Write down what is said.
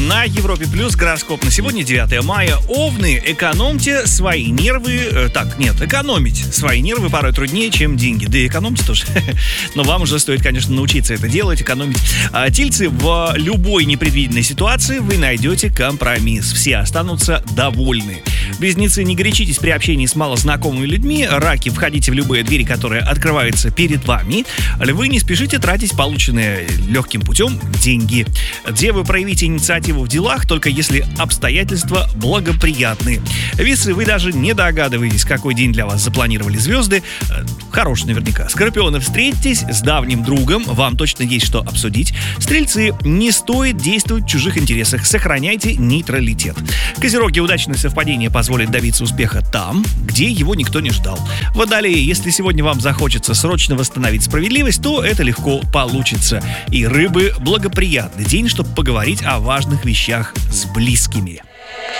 на Европе Плюс. Гороскоп на сегодня, 9 мая. Овны, экономьте свои нервы. Экономить свои нервы порой труднее, чем деньги. Да и экономьте тоже. Но вам уже стоит, конечно, научиться это делать, экономить. Тельцы, в любой непредвиденной ситуации вы найдете компромисс. Все останутся довольны. Близнецы, не горячитесь при общении с малознакомыми людьми. Раки, входите в любые двери, которые открываются перед вами. Львы, не спешите тратить полученные легким путем деньги. Девы, проявите инициативу в делах, только если обстоятельства благоприятны. Весы, вы даже не догадываетесь, какой день для вас запланировали звезды. Хороший наверняка. Скорпионы, встретитесь с давним другом, вам точно есть что обсудить. Стрельцы, не стоит действовать в чужих интересах, сохраняйте нейтралитет. Козероги, удачное совпадение позволит добиться успеха там, где его никто не ждал. Водолеи, если сегодня вам захочется срочно восстановить справедливость, то это легко получится. И рыбы, благоприятный день, чтобы поговорить о важных вещах с близкими.